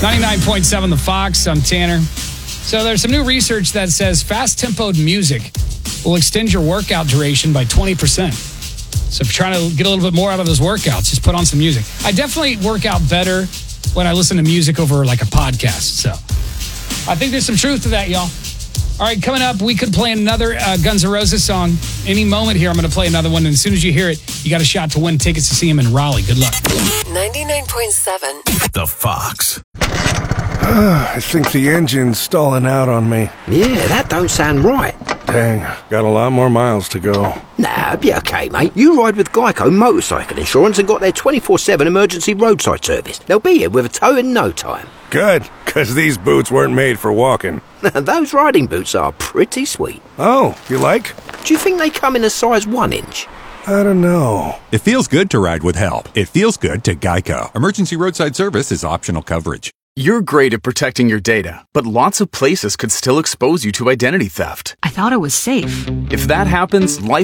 99.7 The Fox. I'm Tanner. So there's some new research that says fast-tempoed music will extend your workout duration by 20%. So if you're trying to get a little bit more out of those workouts, just put on some music. I definitely work out better when I listen to music over like a podcast. So I think there's some truth to that, y'all. All right, coming up, we could play another Guns N' Roses song. Any moment here, I'm going to play another one. And as soon as you hear it, you got a shot to win tickets to see him in Raleigh. Good luck. 99.7 The Fox. I think the engine's stalling out on me. Yeah, that don't sound right. Dang, got a lot more miles to go. Nah, be okay, mate. You ride with Geico Motorcycle Insurance and got their 24/7 emergency roadside service. They'll be here with a tow in no time. Good, because these boots weren't made for walking. Those riding boots are pretty sweet. Oh, you like? Do you think they come in a size 1 inch? I don't know. It feels good to ride with help. It feels good to Geico. Emergency roadside service is optional coverage. You're great at protecting your data, but lots of places could still expose you to identity theft. I thought it was safe. If that happens, life